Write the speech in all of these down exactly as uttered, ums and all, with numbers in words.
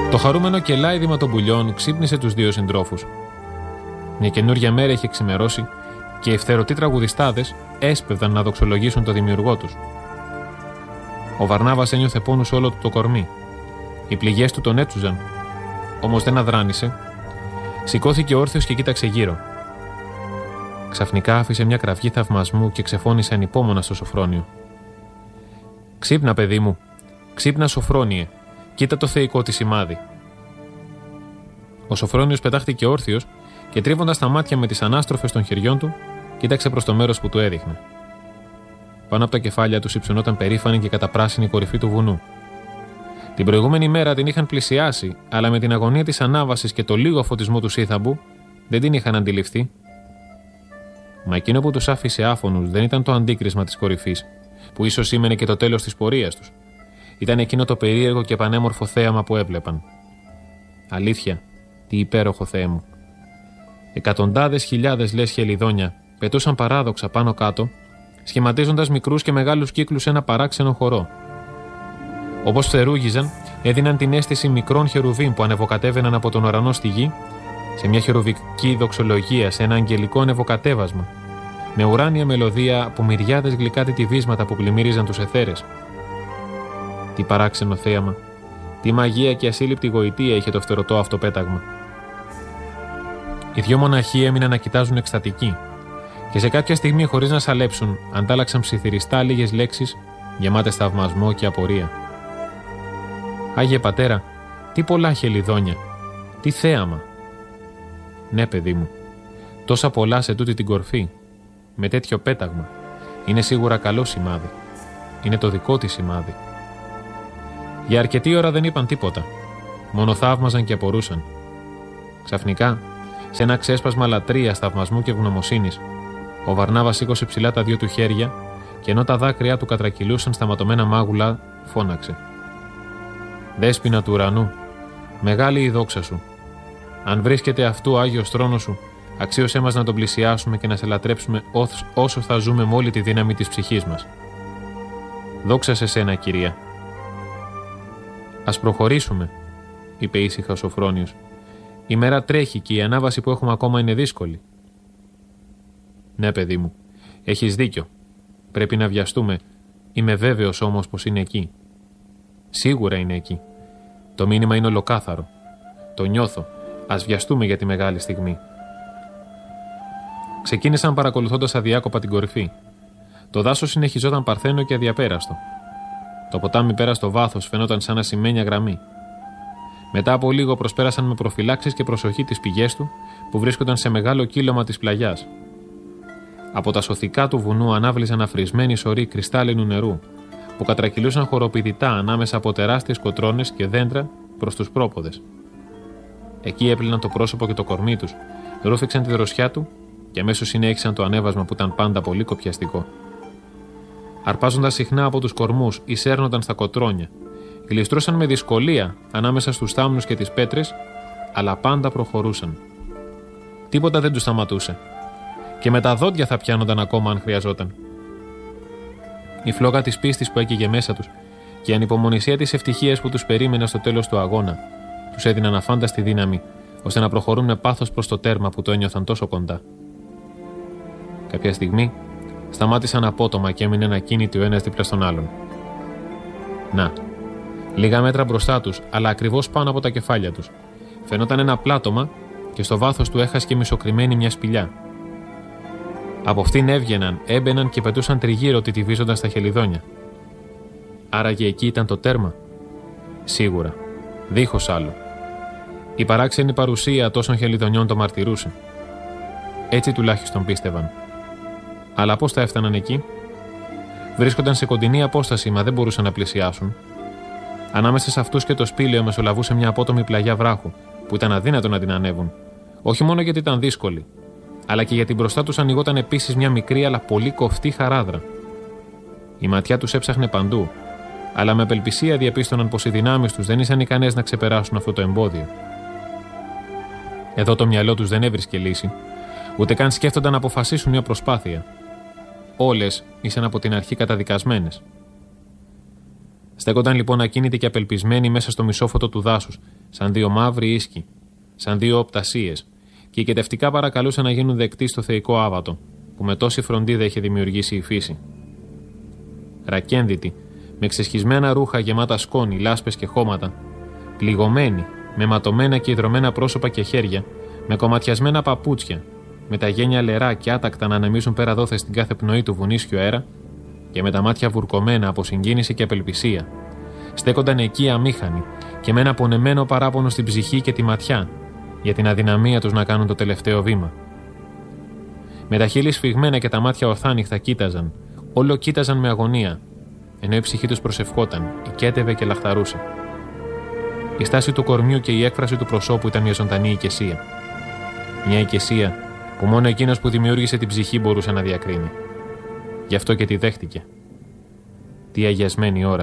Το χαρούμενο κελάιδημα των πουλιών ξύπνησε τους δύο συντρόφους. Μια καινούρια μέρα είχε ξημερώσει και οι ευθερωτοί τραγουδιστάδες έσπευδαν να δοξολογήσουν το δημιουργό τους. Ο Βαρνάβας ένιωθε πόνους όλο του το κορμί. Οι πληγές του τον έτσουζαν, όμως δεν αδράνησε. Σηκώθηκε όρθιος και κοίταξε γύρω. Ξαφνικά άφησε μια κραυγή θαυμασμού και ξεφώνησε ανυπόμονα στο Σωφρόνιο. «Ξύπνα, παιδί μου! Ξύπνα, Σωφρόνιε! Κοίτα το θεϊκό τη σημάδι!» Ο Σωφρόνιος πετάχτηκε όρθιος και τρίβοντας τα μάτια με τις ανάστροφες των χεριών του, κοίταξε προς το μέρος που του έδειχνε. Πάνω από τα κεφάλια τους υψωνόταν περήφανη και καταπράσινη κορυφή του βουνού. Την προηγούμενη μέρα την είχαν πλησιάσει, αλλά με την αγωνία της ανάβασης και το λίγο φωτισμό του σύθαμπου δεν την είχαν αντιληφθεί. Μα εκείνο που τους άφησε άφωνους δεν ήταν το αντίκρισμα της κορυφής, που ίσως σήμαινε και το τέλος της πορείας τους. Ήταν εκείνο το περίεργο και πανέμορφο θέαμα που έβλεπαν. Αλήθεια, τι υπέροχο Θεέ μου! Εκατοντάδες χιλιάδες λες χελιδόνια πετούσαν παράδοξα πάνω κάτω, σχηματίζοντας μικρούς και μεγάλους κύκλους σε ένα παράξενο χορό. Όπως φτερούγιζαν, έδιναν την αίσθηση μικρών χερουβίμ που ανεβοκατέβαιναν από τον ουρανό στη γη, σε μια χερουβική δοξολογία, σε ένα αγγελικό ανεβοκατέβασμα, με ουράνια μελωδία από μυριάδες γλυκάτιτοι βίσματα που πλημμύριζαν τους αιθέρες. Τι παράξενο θέαμα, τι μαγεία και ασύλληπτη γοητεία είχε το φτερωτό αυτό πέταγμα. Οι δυο μοναχοί έμειναν να κοιτάζουν εκστατικοί, και σε κάποια στιγμή, χωρίς να σαλέψουν, αντάλλαξαν ψιθυριστά λίγες λέξεις γεμάτες θαυμασμό και απορία. «Άγιε Πατέρα, τι πολλά χελιδόνια, τι θέαμα!» «Ναι, παιδί μου, τόσα πολλά σε τούτη την κορφή, με τέτοιο πέταγμα, είναι σίγουρα καλό σημάδι. Είναι το δικό της σημάδι». Για αρκετή ώρα δεν είπαν τίποτα, μόνο θαύμαζαν και απορούσαν. Ξαφνικά, σε ένα ξέσπασμα λατρείας, θαυμασμού και ευγνωμοσύνης, ο Βαρνάβας σήκωσε ψηλά τα δύο του χέρια και ενώ τα δάκρυά του κατρακυλούσαν στα ματωμένα μάγουλα, φώναξε: «Δέσποινα του ουρανού, μεγάλη η δόξα σου. Αν βρίσκεται αυτού ο Άγιος θρόνος σου, αξίωσέ μας να τον πλησιάσουμε και να σε λατρέψουμε όσο θα ζούμε με όλη τη δύναμη της ψυχής μας. Δόξα σε σένα, Κυρία». «Ας προχωρήσουμε», είπε ήσυχα ο Σωφρόνιος. «Η μέρα τρέχει και η ανάβαση που έχουμε ακόμα είναι δύσκολη». «Ναι, παιδί μου, έχεις δίκιο. Πρέπει να βιαστούμε. Είμαι βέβαιος όμως πως είναι εκεί. Σίγουρα είναι εκεί. Το μήνυμα είναι ολοκάθαρο. Το νιώθω. Ας βιαστούμε για τη μεγάλη στιγμή». Ξεκίνησαν παρακολουθώντας αδιάκοπα την κορυφή. Το δάσος συνεχιζόταν παρθένο και αδιαπέραστο. Το ποτάμι πέρα στο βάθος φαινόταν σαν ασημένια γραμμή. Μετά από λίγο προσπέρασαν με προφυλάξεις και προσοχή τις πηγές του, που βρίσκονταν σε μεγάλο κύλωμα της πλαγιάς. Από τα σωθικά του βουνού ανάβλησαν αφρισμένοι σωροί κρυστάλλινου νερού, που κατρακυλούσαν χοροπηδητά ανάμεσα από τεράστιες κοτρώνες και δέντρα προς τους πρόποδες. Εκεί έπλυναν το πρόσωπο και το κορμί τους, ρούφηξαν τη δροσιά του και αμέσως συνέχισαν το ανέβασμα που ήταν πάντα πολύ κοπιαστικό. Αρπάζοντας συχνά από τους κορμούς, εισέρνονταν στα κοτρόνια, γλιστρούσαν με δυσκολία ανάμεσα στους θάμνους και τις πέτρες, αλλά πάντα προχωρούσαν. Τίποτα δεν τους σταματούσε, και με τα δόντια θα πιάνονταν ακόμα αν χρειαζόταν. Η φλόγα της πίστης που έκαιγε μέσα τους και η ανυπομονησία της ευτυχίας που τους περίμενε στο τέλος του αγώνα τους έδιναν αφάνταστη δύναμη ώστε να προχωρούν με πάθος προς το τέρμα που το ένιωθαν τόσο κοντά. Κάποια στιγμή σταμάτησαν απότομα και έμειναν ακίνητοι ο ένας δίπλα στον άλλον. Να, λίγα μέτρα μπροστά τους, αλλά ακριβώς πάνω από τα κεφάλια τους, φαινόταν ένα πλάτωμα και στο βάθος του έχασκε μισοκρυμμένη μια σπηλιά. Από αυτήν έβγαιναν, έμπαιναν και πετούσαν τριγύρω τιτιβίζοντας τα χελιδόνια. Άραγε εκεί ήταν το τέρμα? Σίγουρα, δίχως άλλο. Η παράξενη παρουσία τόσων χελιδονιών το μαρτυρούσε. Έτσι τουλάχιστον πίστευαν. Αλλά πώς θα έφταναν εκεί? Βρίσκονταν σε κοντινή απόσταση, μα δεν μπορούσαν να πλησιάσουν. Ανάμεσα σε αυτούς και το σπήλαιο μεσολαβούσε μια απότομη πλαγιά βράχου, που ήταν αδύνατο να την ανέβουν. Όχι μόνο γιατί ήταν δύσκολη, αλλά και γιατί μπροστά τους ανοιγόταν επίσης μια μικρή αλλά πολύ κοφτή χαράδρα. Η ματιά τους έψαχνε παντού, αλλά με απελπισία διαπίστωναν πως οι δυνάμεις τους δεν ήσαν ικανές να ξεπεράσουν αυτό το εμπόδιο. Εδώ το μυαλό τους δεν έβρισκε λύση, ούτε καν σκέφτονταν να αποφασίσουν μια προσπάθεια. Όλες ήσαν από την αρχή καταδικασμένες. Στέκονταν λοιπόν ακίνητοι και απελπισμένοι μέσα στο μισόφωτο του δάσους, σαν δύο μαύροι ίσκοι, σαν δύο οπτασίες, και οικετευτικά παρακαλούσαν να γίνουν δεκτοί στο θεϊκό άβατο, που με τόση φροντίδα είχε δημιουργήσει η φύση. Ρακένδυτοι, με ξεσχισμένα ρούχα γεμάτα σκόνη, λάσπες και χώματα, πληγωμένοι, με ματωμένα και ιδρωμένα πρόσωπα και χέρια, με κομματιασμένα παπούτσια, με τα γένια λερά και άτακτα να ανεμίζουν πέρα δόθε στην κάθε πνοή του βουνίσιου αέρα, και με τα μάτια βουρκωμένα από συγκίνηση και απελπισία, στέκονταν εκεί αμήχανοι και με ένα πονεμένο παράπονο στην ψυχή και τη ματιά για την αδυναμία τους να κάνουν το τελευταίο βήμα. Με τα χείλη σφιγμένα και τα μάτια ορθάνυχτα κοίταζαν, όλο κοίταζαν με αγωνία, ενώ η ψυχή τους προσευχόταν, οικέτευε και λαχταρούσε. Η στάση του κορμιού και η έκφραση του προσώπου ήταν μια ζωντανή οικεσία. Μια οικεσία που μόνο εκείνος που δημιούργησε την ψυχή μπορούσε να διακρίνει. Γι' αυτό και τη δέχτηκε. Τι αγιασμένη ώρα.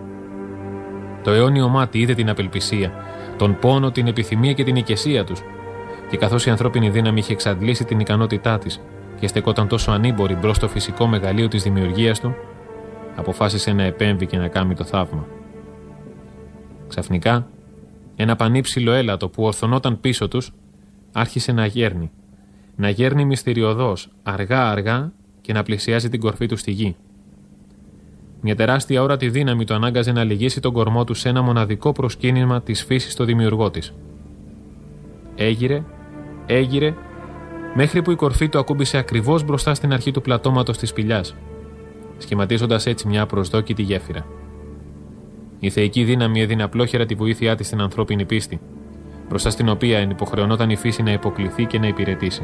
Το αιώνιο μάτι είδε την απελπισία, τον πόνο, την επιθυμία και την οικεσία τους, και καθώς η ανθρώπινη δύναμη είχε εξαντλήσει την ικανότητά της και στεκόταν τόσο ανήμπορη μπρος στο φυσικό μεγαλείο της δημιουργίας του, αποφάσισε να επέμβει και να κάνει το θαύμα. Ξαφνικά, ένα πανύψηλο έλατο που ορθωνόταν πίσω τους άρχισε να γέρνει. Να γέρνει μυστηριωδώς, αργά-αργά, και να πλησιάζει την κορφή του στη γη. Μια τεράστια όρατη δύναμη το ανάγκαζε να λυγίσει τον κορμό του σε ένα μοναδικό προσκύνημα της φύσης στο δημιουργό της. Έγειρε, έγειρε, μέχρι που η κορφή του ακούμπησε ακριβώς μπροστά στην αρχή του πλατώματος της σπηλιάς, σχηματίζοντας έτσι μια απροσδόκητη γέφυρα. Η θεϊκή δύναμη έδινε απλόχερα τη βοήθειά της στην ανθρώπινη πίστη, μπροστά στην οποία ενυποχρεωνόταν η φύση να υποκληθεί και να υπηρετήσει.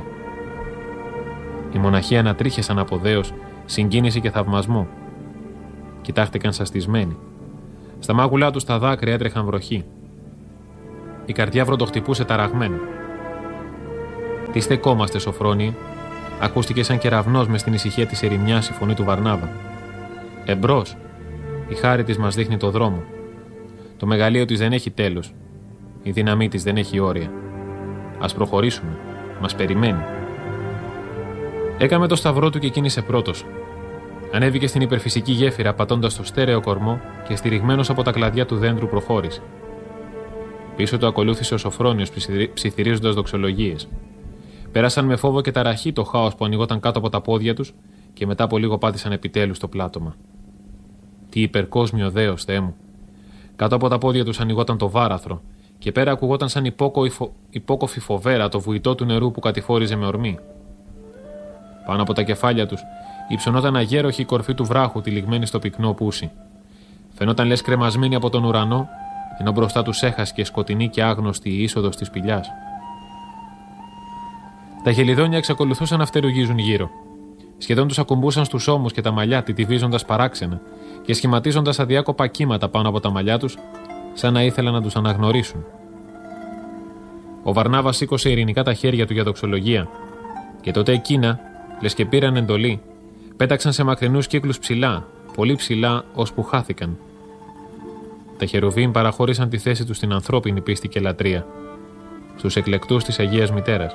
Οι μοναχοί ανατρίχεσαν από δέος, συγκίνηση και θαυμασμό. Κοιτάχτηκαν σαστισμένοι. Στα μάγουλά τους τα δάκρυα έτρεχαν βροχή. Η καρδιά βροντοχτυπούσε ταραγμένα. «Τι στεκόμαστε, Σοφρόνιε?» ακούστηκε σαν κεραυνός μες στην ησυχία της ερημιάς η φωνή του Βαρνάβα. «Εμπρός! Η χάρη της μας δείχνει το δρόμο. Το μεγαλείο της δεν έχει τέλος. Η δύναμή της δεν έχει όρια. Ας προχωρήσουμε. Μας περιμένει». Έκαμε το σταυρό του και κίνησε πρώτος. Ανέβηκε στην υπερφυσική γέφυρα πατώντας το στέρεο κορμό και στηριγμένος από τα κλαδιά του δέντρου προχώρησε. Πίσω του ακολούθησε ο Σοφρόνιος ψιθυρίζοντας δοξολογίες. Πέρασαν με φόβο και ταραχή το χάος που ανοιγόταν κάτω από τα πόδια τους και μετά από λίγο πάτησαν επιτέλους το πλάτωμα. Τι υπερκόσμιο δέος, Θεέ μου! Κάτω από τα πόδια τους ανοιγόταν το βάραθρο και πέρα ακουγόταν σαν υπόκοφη φοβέρα το βουητό του νερού που κατηφόριζε με ορμή. Πάνω από τα κεφάλια τους υψωνόταν αγέροχη η κορφή του βράχου τυλιγμένη στο πυκνό πούσι. Φαινόταν λες κρεμασμένη από τον ουρανό, ενώ μπροστά τους έχασκε σκοτεινή και άγνωστη η είσοδος της σπηλιάς. Τα χελιδόνια εξακολουθούσαν να φτερουγίζουν γύρω. Σχεδόν τους ακουμπούσαν στους ώμους και τα μαλλιά, τιτιβίζοντας παράξενα και σχηματίζοντας αδιάκοπα κύματα πάνω από τα μαλλιά τους, σαν να ήθελαν να τους αναγνωρίσουν. Ο Βαρνάβας σήκωσε ειρηνικά τα χέρια του για δοξολογία, και τότε εκείνα, λες και πήραν εντολή, πέταξαν σε μακρινούς κύκλους ψηλά, πολύ ψηλά, ώσπου χάθηκαν. Τα χερουβίμ παραχώρησαν τη θέση τους στην ανθρώπινη πίστη και λατρεία, στους εκλεκτούς της Αγίας Μητέρας.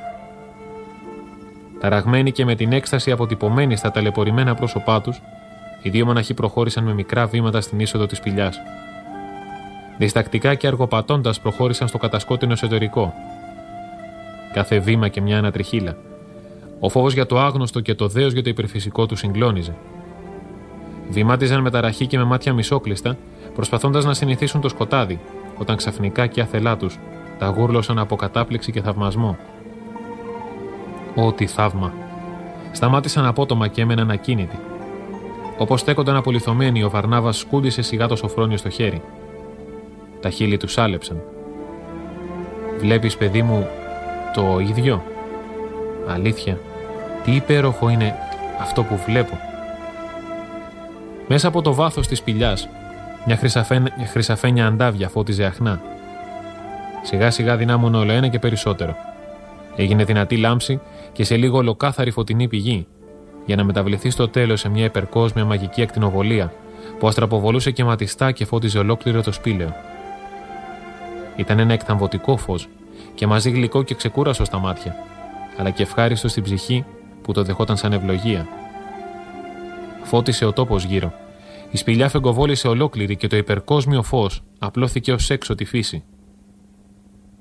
Ταραγμένοι και με την έκσταση αποτυπωμένη στα ταλαιπωρημένα πρόσωπά τους, οι δύο μοναχοί προχώρησαν με μικρά βήματα στην είσοδο της σπηλιάς. Διστακτικά και αργοπατώντας προχώρησαν στο κατασκότεινο εσωτερικό. Κάθε βήμα και μια ανατριχύλα. Ο φόβος για το άγνωστο και το δέος για το υπερφυσικό του συγκλώνιζε. Βημάτιζαν με ταραχή και με μάτια μισόκλειστα, προσπαθώντας να συνηθίσουν το σκοτάδι, όταν ξαφνικά και άθελά τους τα γούρλωσαν από κατάπληξη και θαυμασμό. Ω, τι θαύμα! Σταμάτησαν απότομα και έμεναν ακίνητοι. Όπως στέκονταν απολιθωμένοι, ο Βαρνάβας σκούντισε σιγά το Σοφρόνιο στο χέρι. Τα χείλη του σάλεψαν. «Βλέπεις, παιδί μου, το ίδιο? Αλήθεια, τι υπέροχο είναι αυτό που βλέπω». Μέσα από το βάθος της σπηλιάς, μια χρυσαφένια αντάβια φώτιζε αχνά. Σιγά σιγά δυνάμωνε όλο ένα και περισσότερο. Έγινε δυνατή λάμψη και σε λίγο ολοκάθαρη φωτεινή πηγή, για να μεταβληθεί στο τέλος σε μια υπερκόσμια μαγική ακτινοβολία που αστραποβολούσε και ματιστά και φώτιζε ολόκληρο το σπήλαιο. Ήταν ένα εκθαμβωτικό φως και μαζί γλυκό και ξεκούραστο στα μάτια, αλλά και ευχάριστο στην ψυχή που το δεχόταν σαν ευλογία. Φώτισε ο τόπος γύρω. Η σπηλιά φεγκοβόλησε ολόκληρη και το υπερκόσμιο φως απλώθηκε ως έξω τη φύση.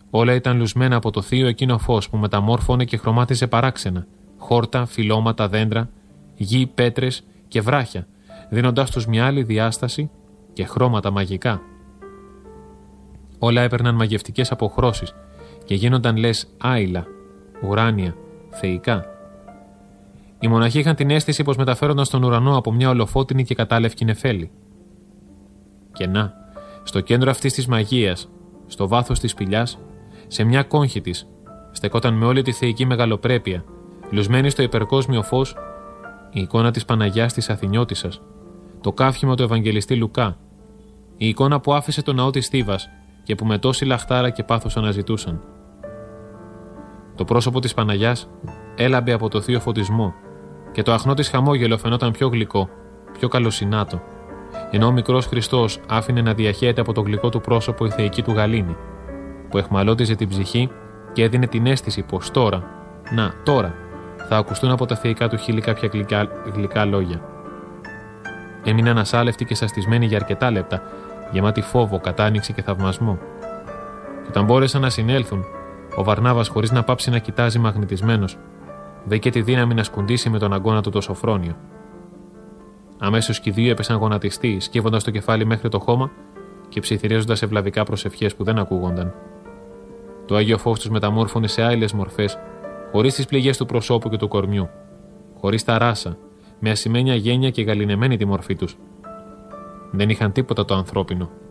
Όλα ήταν λουσμένα από το θείο εκείνο φως που μεταμόρφωνε και χρωμάτιζε παράξενα. Χόρτα, φυλλώματα, δέντρα, γη, πέτρες και βράχια, δίνοντάς τους μια άλλη διάσταση και χρώματα μαγικά. Όλα έπαιρναν μαγευτικές αποχρώσεις και γίνονταν λες άειλα, ουράνια, θεϊκά. Οι μοναχοί είχαν την αίσθηση πως μεταφέρονταν στον ουρανό από μια ολοφώτινη και κατάλευκη νεφέλη. Και να, στο κέντρο αυτής της μαγείας, στο βάθος της σπηλιάς, σε μια κόγχη της, στεκόταν με όλη τη θεϊκή μεγαλοπρέπεια, λουσμένη στο υπερκόσμιο φως, η εικόνα της Παναγιάς της Αθηνιώτισσας, το κάφημα του Ευαγγελιστή Λουκά, η εικόνα που άφησε το ναό της Θήβας και που με τόση λαχτάρα και πάθος αναζητούσαν. Το πρόσωπο της Παναγιάς έλαμπε από το θείο φωτισμό και το αχνό της χαμόγελο φαινόταν πιο γλυκό, πιο καλοσυνάτο, ενώ ο μικρός Χριστός άφηνε να διαχέεται από το γλυκό του πρόσωπο η θεϊκή του γαλήνη, που εχμαλώτιζε την ψυχή και έδινε την αίσθηση πως τώρα, να τώρα, θα ακουστούν από τα θεϊκά του χείλη κάποια γλυκά, γλυκά λόγια. Έμειναν ασάλευτοι και σαστισμένοι για αρκετά λεπτά, γεμάτοι φόβο, κατάνοιξη και θαυμασμό. Και όταν μπόρεσαν να συνέλθουν, ο Βαρνάβας, χωρίς να πάψει να κοιτάζει μαγνητισμένος, βρήκε τη δύναμη να σκουντήσει με τον αγκώνα του το σωφρόνιο. Αμέσως και οι δύο έπεσαν γονατιστοί, σκύβοντας το κεφάλι μέχρι το χώμα και ψιθυρίζοντας ευλαβικά προσευχές που δεν ακούγονταν. Το άγιο φως τους μεταμόρφωνε σε άειλες μορφές, χωρίς τις πληγές του προσώπου και του κορμιού, χωρίς τα ράσα, με ασημένια γένεια και γαληνεμένη τη μορφή τους. Δεν είχαν τίποτα το ανθρώπινο,